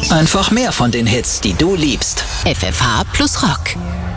Einfach mehr von den Hits, die du liebst. FFH plus Rock.